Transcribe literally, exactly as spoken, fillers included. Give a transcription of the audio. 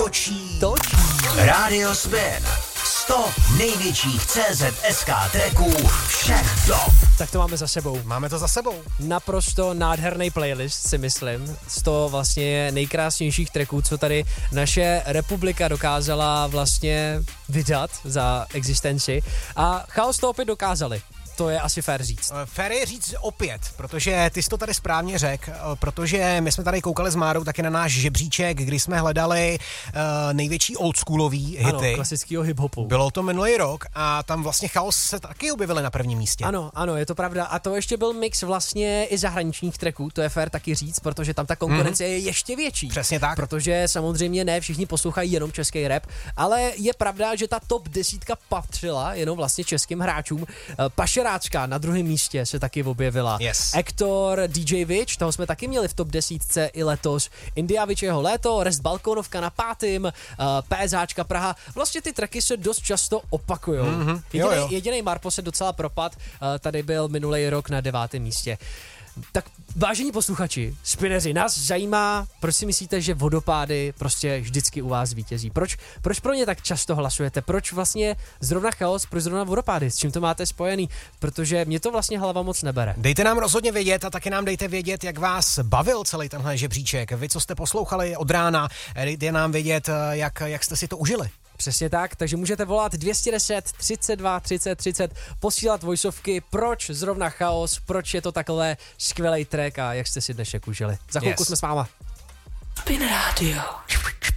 točí. Točí. Radio Spin. sto největších C Z S K tracků všech dob. Tak to máme za sebou. Máme to za sebou. Naprosto nádherný playlist, si myslím. sto vlastně nejkrásnějších tracků, co tady naše republika dokázala vlastně vydat za existenci. A Chaos to opět dokázali. To je asi fér říct. Fér je říct opět, protože ty jsi to tady správně řekl, protože my jsme tady koukali s Márou taky na náš žebříček, kdy jsme hledali uh, největší oldschoolový hity. Ano, klasického hip-hopu. Bylo to minulý rok a tam vlastně Chaos se taky objevili na prvním místě. Ano, ano, je to pravda. A to ještě byl mix vlastně i zahraničních tracků, to je fér taky říct, protože tam ta konkurence mm-hmm. je ještě větší. Přesně tak. Protože samozřejmě ne všichni poslouchají jenom český rap, ale je pravda, že ta top desítka patřila jenom vlastně českým hráčům. Pašeráčka na druhém místě se taky objevila. Yes. Ektor, D J Witch, toho jsme taky měli v top desítce i letos. India Witchjeho léto, Rest Balkónovka na pátým, uh, PSáčka Praha. Vlastně ty tracky se dost často opakujou. Mm-hmm. Jedinej, jedinej Marpo se docela propad, uh, tady byl minulý rok na devátém místě. Tak vážení posluchači, spineři, nás zajímá, proč si myslíte, že vodopády prostě vždycky u vás vítězí? Proč, proč pro ně tak často hlasujete? Proč vlastně zrovna Chaos, proč zrovna vodopády? S čím to máte spojený? Protože mě to vlastně hlava moc nebere. Dejte nám rozhodně vědět a taky nám dejte vědět, jak vás bavil celý tenhle žebříček. Vy, co jste poslouchali od rána, dejte nám vědět, jak, jak jste si to užili. Přesně tak, takže můžete volat dvě stě deset, třicet dva, třicet, třicet, posílat voiceovky, proč zrovna Chaos, proč je to takhle skvělej track a jak jste si dnešek užili. Za chvilku yes. jsme s váma. Spin Radio.